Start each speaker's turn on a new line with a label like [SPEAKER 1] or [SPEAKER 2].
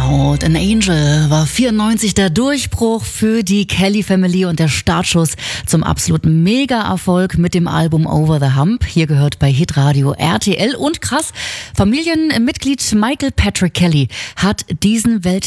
[SPEAKER 1] Out, an Angel war 94 der Durchbruch für die Kelly Family und der Startschuss zum absoluten Mega-Erfolg mit dem Album Over the Hump. Hier gehört bei Hitradio RTL und krass, Familienmitglied Michael Patrick Kelly hat diesen